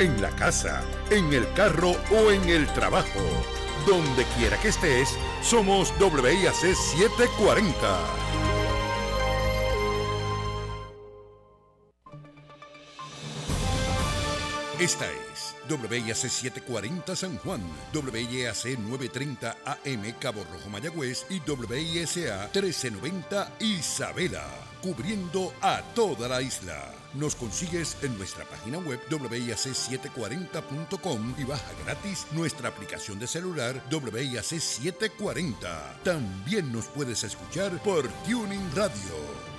en la casa, en el carro o en el trabajo. Donde quiera que estés, somos WIAC 740. Esta es WIAC 740 San Juan, WIAC 930 AM Cabo Rojo Mayagüez y WISA 1390 Isabela, cubriendo a toda la isla. Nos consigues en nuestra página web WIAC740.com y baja gratis nuestra aplicación de celular WIAC 740. También nos puedes escuchar por Tuning Radio.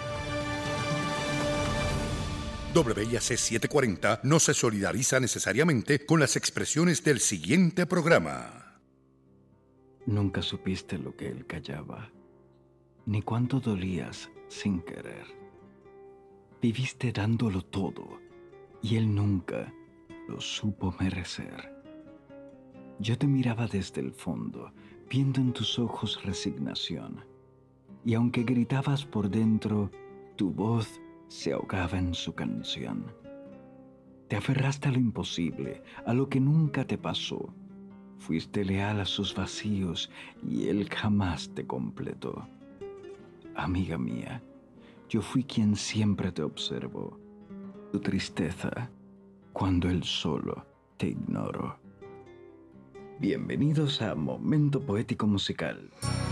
WIAC 740 no se solidariza necesariamente con las expresiones del siguiente programa. Nunca supiste lo que él callaba, ni cuánto dolías sin querer. Viviste dándolo todo, y él nunca lo supo merecer. Yo te miraba desde el fondo, viendo en tus ojos resignación, y aunque gritabas por dentro, tu voz se ahogaba en su canción. Te aferraste a lo imposible, a lo que nunca te pasó. Fuiste leal a sus vacíos y él jamás te completó. Amiga mía, yo fui quien siempre te observó. Tu tristeza, cuando él solo te ignoró. Bienvenidos a Momento Poético Musical.